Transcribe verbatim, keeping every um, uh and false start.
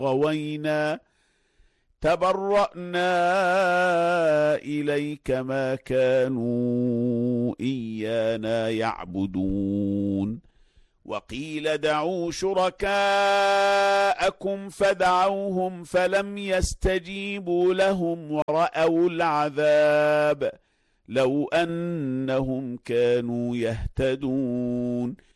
غوينا تبرأنا إليك ما كانوا إيانا يعبدون وقيل دعوا شركاءكم فدعوهم فلم يستجيبوا لهم ورأوا العذاب لو أنهم كانوا يهتدون